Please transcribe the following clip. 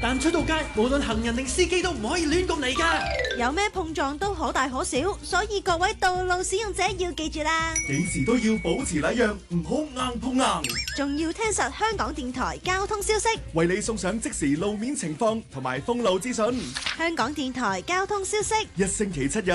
但出到街，無論行人定司機都唔可以亂咁嚟噶。 有咩碰撞都可大可小，所以各位道路使用者要記住啦。 幾時都要保持禮讓，唔好硬碰硬。 仲要聽實香港電台交通消息， 為你送上即時路面情況同埋封路資訊。 香港電台交通消息， 一星期7日。